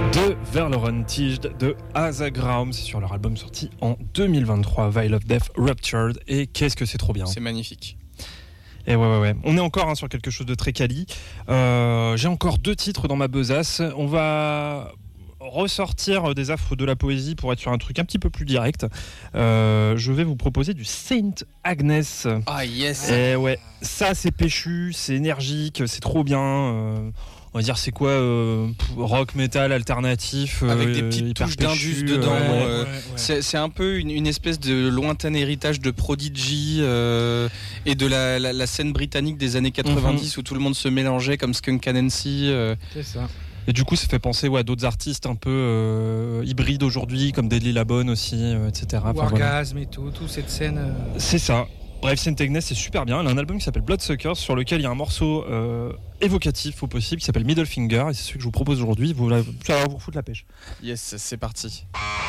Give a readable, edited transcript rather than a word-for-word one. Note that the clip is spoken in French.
De Verlorentiged de Azagraum, c'est sur leur album sorti en 2023, Veil of Death Ruptured, et qu'est-ce que c'est trop bien. C'est magnifique. Et ouais. On est encore sur quelque chose de très quali. J'ai encore 2 titres dans ma besace. On va ressortir des affres de la poésie pour être sur un truc un petit peu plus direct. Je vais vous proposer du Saint Agnes. Ah yes. Et ouais, ça c'est péchu, c'est énergique, c'est trop bien. On va dire c'est quoi rock metal alternatif avec des petites touches d'indus dedans. Ouais. C'est un peu une espèce de lointain héritage de Prodigy et de la scène britannique des années 90 où tout le monde se mélangeait comme Skunk Anansie. C'est ça. Et du coup ça fait penser à d'autres artistes un peu hybrides aujourd'hui comme Deadly Labone aussi, etc. Wargasm et tout, toute cette scène. C'est ça. Bref, Saint Agnes c'est super bien. Elle a un album qui s'appelle Bloodsuckers sur lequel il y a un morceau évocatif au possible qui s'appelle Middle Finger et c'est celui que je vous propose aujourd'hui. Ça va vous foutre la pêche. Yes, c'est parti.